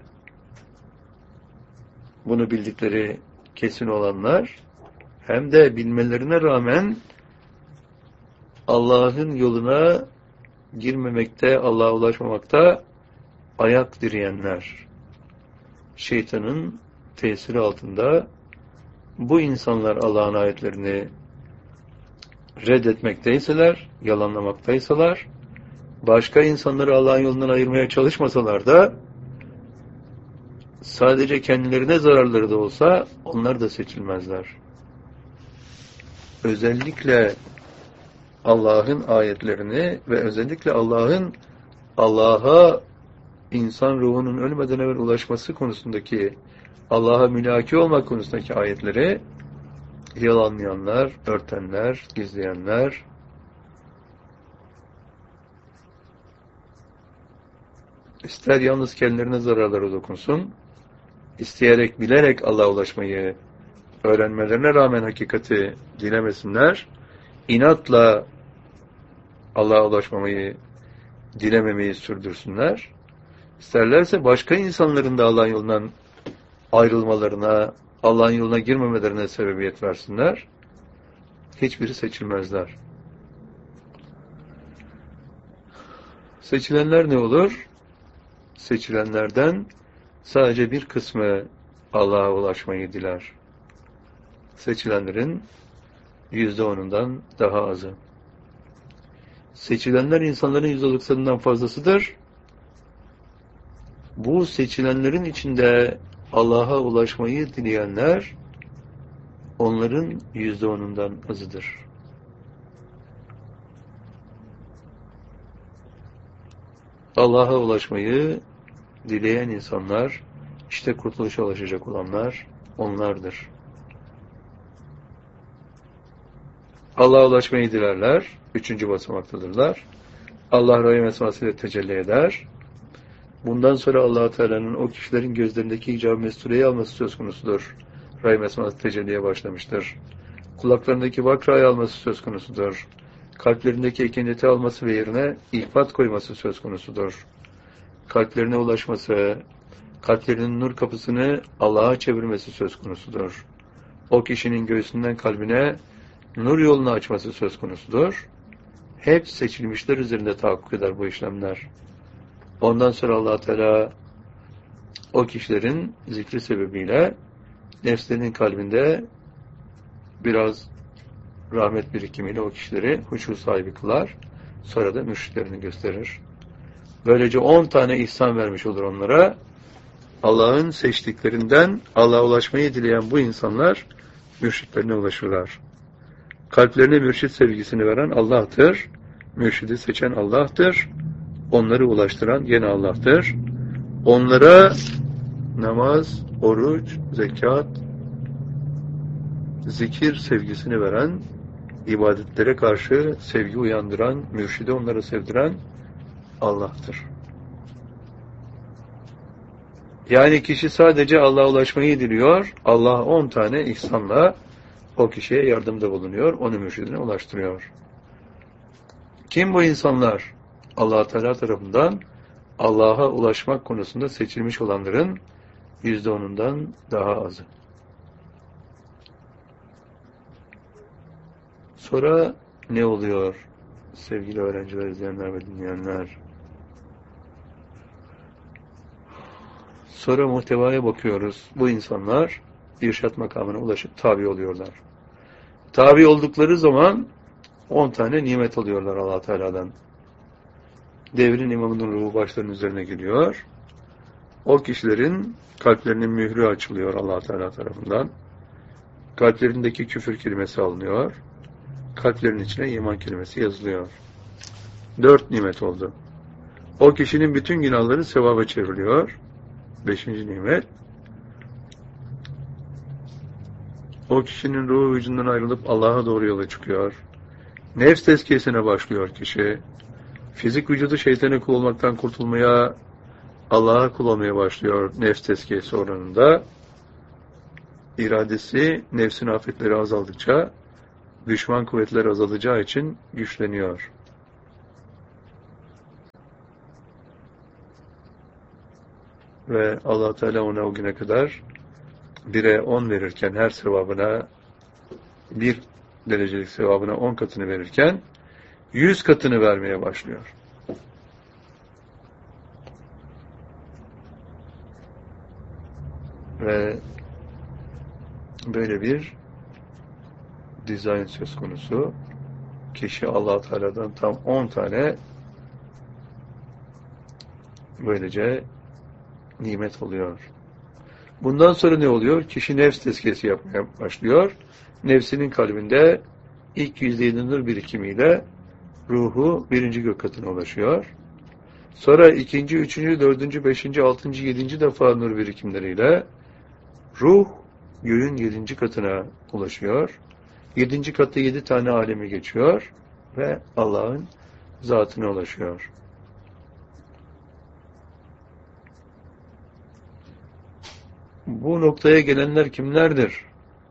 bunu bildikleri kesin olanlar, hem de bilmelerine rağmen Allah'ın yoluna girmemekte, Allah'a ulaşmamakta ayak direyenler, şeytanın tesiri altında bu insanlar Allah'ın ayetlerini reddetmekteyseler, yalanlamaktaysalar, başka insanları Allah'ın yolundan ayırmaya çalışmasalar da sadece kendilerine zararları da olsa onlar da seçilmezler. Özellikle Allah'ın ayetlerini ve özellikle Allah'ın Allah'a insan ruhunun ölmeden evvel ulaşması konusundaki, Allah'a mülaki olmak konusundaki ayetleri yalanlayanlar, örtenler, gizleyenler, ister yalnız kendilerine zararları dokunsun, isteyerek, bilerek Allah'a ulaşmayı öğrenmelerine rağmen hakikati dilemesinler, inatla Allah'a ulaşmamayı, dilememeyi sürdürsünler, İsterlerse başka insanların da Allah'ın yolundan ayrılmalarına, Allah'ın yoluna girmemelerine sebebiyet versinler. Hiçbiri seçilmezler. Seçilenler ne olur? Seçilenlerden sadece bir kısmı Allah'a ulaşmayı diler. Seçilenlerin yüzde onundan daha azı. Seçilenler insanların yüzde doksanından fazlasıdır. Bu seçilenlerin içinde Allah'a ulaşmayı dileyenler onların yüzde onundan azıdır. Allah'a ulaşmayı dileyen insanlar, işte kurtuluşa ulaşacak olanlar onlardır. Allah'a ulaşmayı dilerler, üçüncü basamaktadırlar. Allah Rahim esmasıyla tecelli eder. Bundan sonra Allah-u Teala'nın o kişilerin gözlerindeki icab-ı mestureyi alması söz konusudur. Rahim esması tecelliye başlamıştır. Kulaklarındaki vakrayı alması söz konusudur. Kalplerindeki ekineti alması ve yerine ihfat koyması söz konusudur. Kalplerine ulaşması, kalplerinin nur kapısını Allah'a çevirmesi söz konusudur. O kişinin göğsünden kalbine nur yolunu açması söz konusudur. Hep seçilmişler üzerinde tahakkuk eder bu işlemler. Ondan sonra Allah Teala o kişilerin zikri sebebiyle nefslerinin kalbinde biraz rahmet birikimiyle o kişileri huşu sahibi kılar. Sonra da mürşitlerini gösterir. Böylece on tane ihsan vermiş olur onlara. Allah'ın seçtiklerinden Allah'a ulaşmayı dileyen bu insanlar mürşitlerine ulaşırlar. Kalplerine mürşit sevgisini veren Allah'tır. Mürşidi seçen Allah'tır. Onları ulaştıran gene Allah'tır. Onlara namaz, oruç, zekat, zikir sevgisini veren, ibadetlere karşı sevgi uyandıran, mürşidi onlara sevdiren Allah'tır. Yani kişi sadece Allah'a ulaşmayı diliyor, Allah on tane ihsanla o kişiye yardımda bulunuyor, onu mürşidine ulaştırıyor. Kim bu insanlar? Allah Teala tarafından Allah'a ulaşmak konusunda seçilmiş olanların yüzde onundan daha azı. Sonra ne oluyor sevgili öğrenciler, izleyenler ve dinleyenler? Sonra muhtevaya bakıyoruz. Bu insanlar irşat makamına ulaşıp tabi oluyorlar. Tabi oldukları zaman on tane nimet alıyorlar Allah Teala'dan. Devrin imamının ruhu başlarının üzerine geliyor. O kişilerin kalplerinin mührü açılıyor Allah Teala tarafından. Kalplerindeki küfür kelimesi alınıyor. Kalplerin içine iman kelimesi yazılıyor. Dört nimet oldu. O kişinin bütün günahları sevaba çevriliyor. Beşinci nimet. O kişinin ruhu vücudundan ayrılıp Allah'a doğru yola çıkıyor. Nefs tezkiyesine başlıyor kişi. Fizik vücudu şeytana kul olmaktan kurtulmaya, Allah'a kul olmaya başlıyor nefs tezkiyesi oranında. İradesi, nefsin afetleri azaldıkça, düşman kuvvetleri azalacağı için güçleniyor. ve Allah Teala ona o güne kadar bire on verirken, her sevabına bir derecelik sevabına on katını verirken yüz katını vermeye başlıyor. Ve böyle bir dizayn söz konusu. Kişi Allah Teala'dan tam on tane böylece nimet oluyor. Bundan sonra ne oluyor? Kişi nefs tezkiyesi yapmaya başlıyor. Nefsinin kalbinde ilk yüzde yedi nur birikimiyle ruhu birinci gök katına ulaşıyor. Sonra ikinci, üçüncü, dördüncü, beşinci, altıncı, yedinci defa nur birikimleriyle ruh göğün yedinci katına ulaşıyor. Yedinci katta yedi tane alemi geçiyor ve Allah'ın zatına ulaşıyor. Bu noktaya gelenler kimlerdir?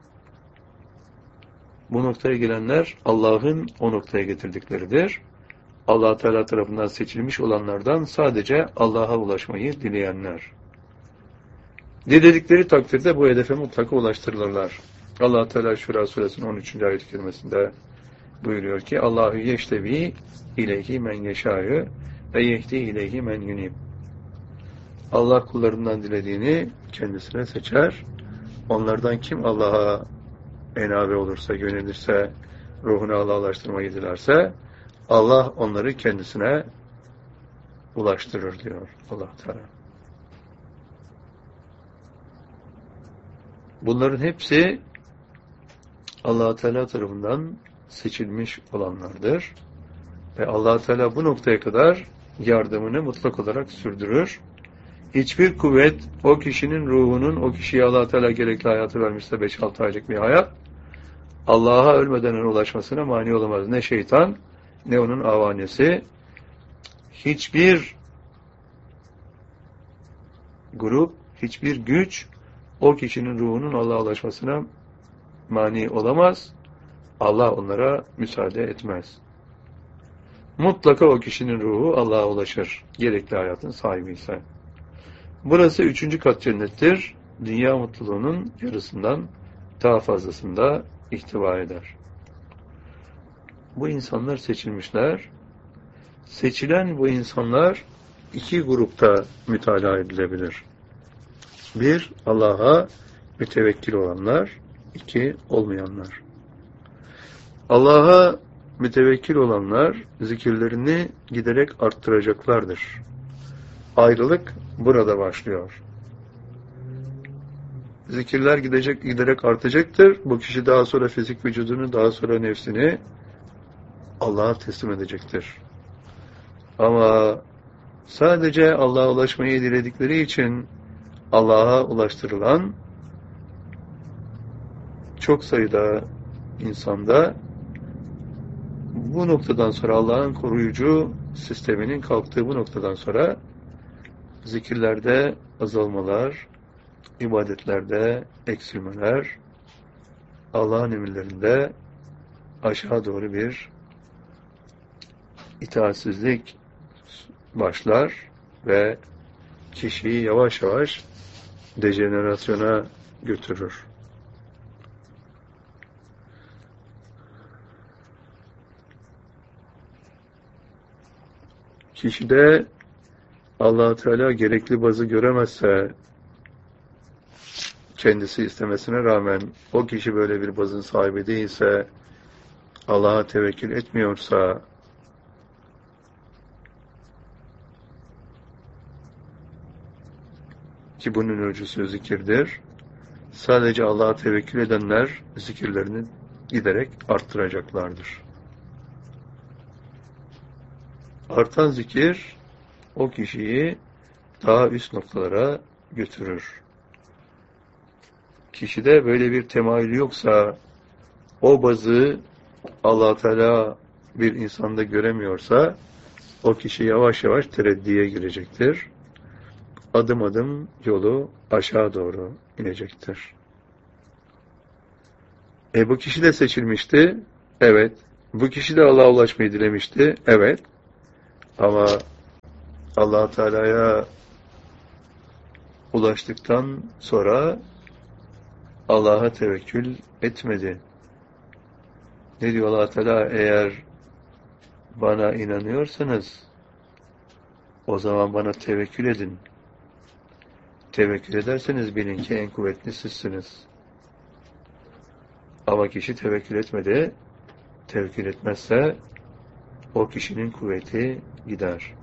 Bu noktaya gelenler Allah'ın o noktaya getirdikleridir. Allah Teala tarafından seçilmiş olanlardan sadece Allah'a ulaşmayı dileyenler. Diledikleri takdirde bu hedefe mutlaka ulaştırılırlar. Allah Teala Şura suresinin on üçüncü ayet-i kerimesinde buyuruyor ki Allahu yeştevi ileyhi men yeşâ'ı ve yehdi ileyhi men yunib. Allah kullarından dilediğini kendisine seçer. Onlardan kim Allah'a enabe olursa, yönelirse, ruhunu Allah'a ulaştırmayı dilerse Allah onları kendisine ulaştırır diyor Allah Teala. Bunların hepsi Allah Teala tarafından seçilmiş olanlardır. Ve Allah Teala bu noktaya kadar yardımını mutlak olarak sürdürür. Hiçbir kuvvet o kişinin ruhunun, o kişiye Allah Teala gerekli hayatı vermişse beş altı aylık bir hayat, Allah'a ölmeden ulaşmasına mani olamaz. Ne şeytan, ne onun avanesi. Hiçbir grup, hiçbir güç o kişinin ruhunun Allah'a ulaşmasına mani olamaz. Allah onlara müsaade etmez. Mutlaka o kişinin ruhu Allah'a ulaşır. Gerekli hayatın sahibi ise. Burası üçüncü kat cennettir. Dünya mutluluğunun yarısından daha fazlasında ihtiva eder. Bu insanlar seçilmişler. Seçilen bu insanlar iki grupta mütalaa edilebilir. Bir, Allah'a mütevekkil olanlar. İki, olmayanlar. Allah'a mütevekkil olanlar zikirlerini giderek arttıracaklardır. Ayrılık burada başlıyor. Zikirler gidecek, giderek artacaktır. Bu kişi daha sonra fizik vücudunu, daha sonra nefsini Allah'a teslim edecektir. Ama sadece Allah'a ulaşmayı diledikleri için Allah'a ulaştırılan çok sayıda insanda bu noktadan sonra Allah'ın koruyucu sisteminin kalktığı bu noktadan sonra zikirlerde azalmalar, ibadetlerde eksilmeler, Allah'ın emirlerinde aşağı doğru bir itaatsizlik başlar ve kişiyi yavaş yavaş dejenerasyona götürür. Kişide Allah Teala gerekli bazı göremezse, kendisi istemesine rağmen o kişi böyle bir bazın sahibi değilse, Allah'a tevekkül etmiyorsa, ki bunun ölçüsü zikirdir, sadece Allah'a tevekkül edenler zikirlerini giderek arttıracaklardır. Artan zikir o kişiyi daha üst noktalara götürür. Kişide böyle bir temayül yoksa, o bazı Allah Teala bir insanda göremiyorsa, o kişi yavaş yavaş tereddiye girecektir. Adım adım yolu aşağı doğru inecektir. E bu kişi de seçilmişti. Evet. Bu kişi de Allah'a ulaşmayı dilemişti. Evet. Ama Allah Teala'ya ulaştıktan sonra Allah'a tevekkül etmedi. Ne diyor Allah Teala? Eğer bana inanıyorsanız o zaman bana tevekkül edin. Tevekkül ederseniz bilin ki en kuvvetli sizsiniz. Ama kişi tevekkül etmedi. Tevekkül etmezse o kişinin kuvveti gider.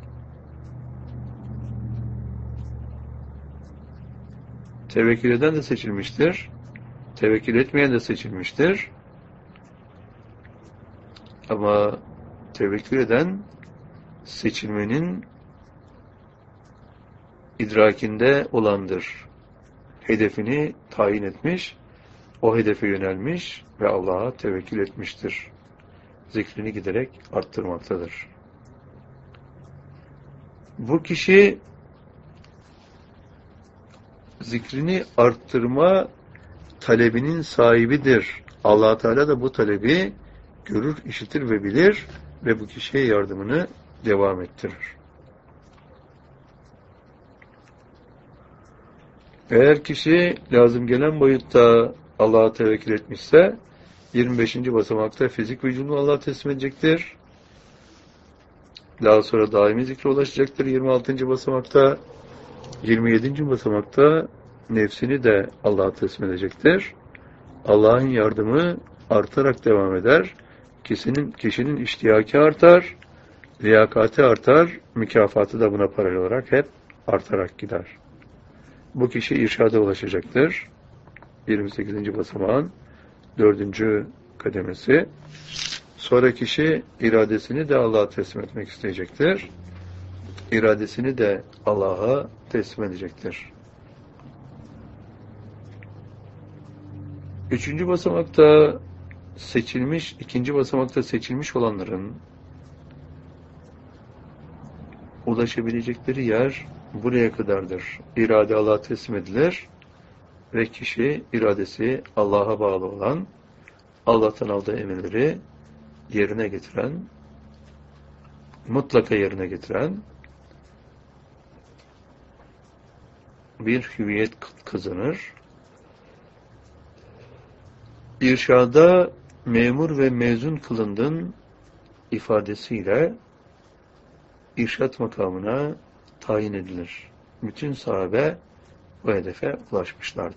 Tevekkül eden de seçilmiştir. Tevekkül etmeyen de seçilmiştir. Ama tevekkül eden seçilmenin idrakinde olandır. Hedefini tayin etmiş, o hedefe yönelmiş ve Allah'a tevekkül etmiştir. Zikrini giderek arttırmaktadır. Bu kişi zikrini arttırma talebinin sahibidir. Allah Teala da bu talebi görür, işitir ve bilir ve bu kişiye yardımını devam ettirir. Eğer kişi lazım gelen boyutta Allah'a tevekkül etmişse yirmi beşinci basamakta fizik vücudunu Allah'a teslim edecektir. Daha sonra daimi zikre ulaşacaktır. yirmi altıncı basamakta, yirmi yedinci basamakta nefsini de Allah'a teslim edecektir. Allah'ın yardımı artarak devam eder. Kişinin, kişinin iştiyakı artar, liyakati artar, mükafatı da buna paralel olarak hep artarak gider. Bu kişi irşada ulaşacaktır. yirmi sekizinci basamağın dördüncü kademesi. Sonra kişi iradesini de Allah'a teslim etmek isteyecektir. İradesini de Allah'a teslim edecektir. Üçüncü basamakta seçilmiş, ikinci basamakta seçilmiş olanların ulaşabilecekleri yer buraya kadardır. İrade Allah'a teslim edilir ve kişi iradesi Allah'a bağlı olan, Allah'tan aldığı emirleri yerine getiren, mutlaka yerine getiren bir hüviyet kazanır. İrşada memur ve mezun kılındın ifadesiyle irşat makamına tayin edilir. Bütün sahabe bu hedefe ulaşmışlardı.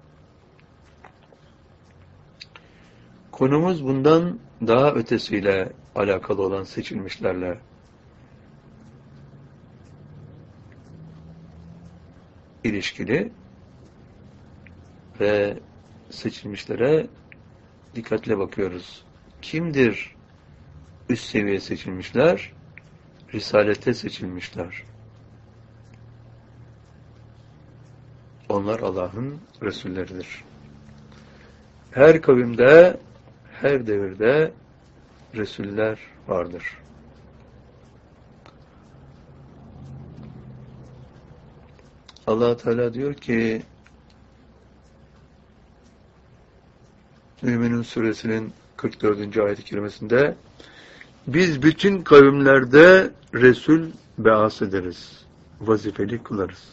Konumuz bundan daha ötesiyle alakalı olan seçilmişlerle. İlişkili ve seçilmişlere dikkatle bakıyoruz. Kimdir üst seviye seçilmişler? Risalete seçilmişler. Onlar Allah'ın Resulleridir. Her kavimde, her devirde Resuller vardır. Allah Teala diyor ki Mü'minun suresinin kırk dördüncü ayet-i kerimesinde biz bütün kavimlerde Resul beas ederiz. Vazifeli kılarız.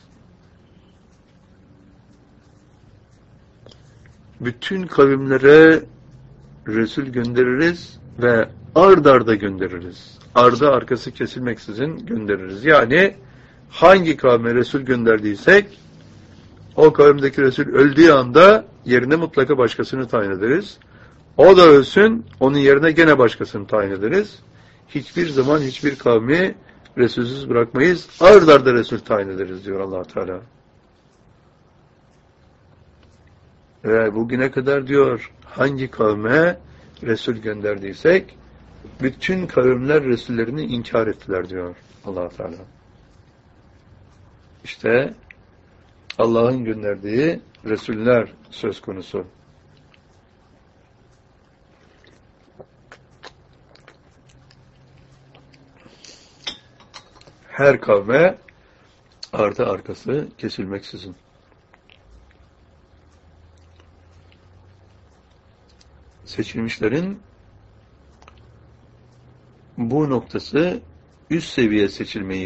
Bütün kavimlere Resul göndeririz ve ard arda göndeririz. Arda arkası kesilmeksizin göndeririz. Yani hangi kavme Resul gönderdiysek o kavimdeki Resul öldüğü anda yerine mutlaka başkasını tayin ederiz. O da ölsün, onun yerine gene başkasını tayin ederiz. Hiçbir zaman hiçbir kavmi Resulsüz bırakmayız. Ard arda Resul tayin ederiz diyor Allah Teala. Ve bugüne kadar diyor hangi kavme Resul gönderdiysek bütün kavimler Resullerini inkar ettiler diyor Allah Teala. İşte Allah'ın gönderdiği Resuller söz konusu. Her kavme ardı arkası kesilmeksizin. Seçilmişlerin bu noktası üst seviye seçilmeyi